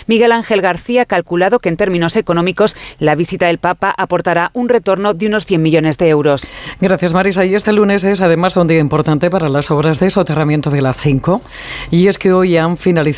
Miguel Ángel García ha calculado que en términos económicos la visita del Papa aportará un retorno de unos 100 millones de euros. Gracias, Marisa. Y este lunes es además un día importante para las obras de soterramiento de la A5. Y es que hoy han finalizado